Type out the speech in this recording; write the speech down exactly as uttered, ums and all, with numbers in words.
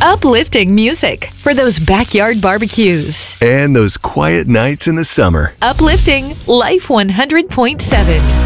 Uplifting music for those backyard barbecues. And those quiet nights in the summer. Uplifting Life one hundred point seven.